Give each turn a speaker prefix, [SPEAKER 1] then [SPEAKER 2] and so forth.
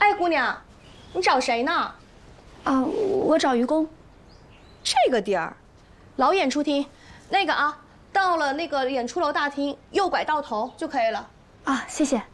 [SPEAKER 1] 哎，姑娘，你找谁呢？
[SPEAKER 2] 啊，我找于公。
[SPEAKER 1] 这个地儿，老演出厅，那个啊，到了那个演出楼大厅，右拐到头就可以了。
[SPEAKER 2] 啊，谢谢。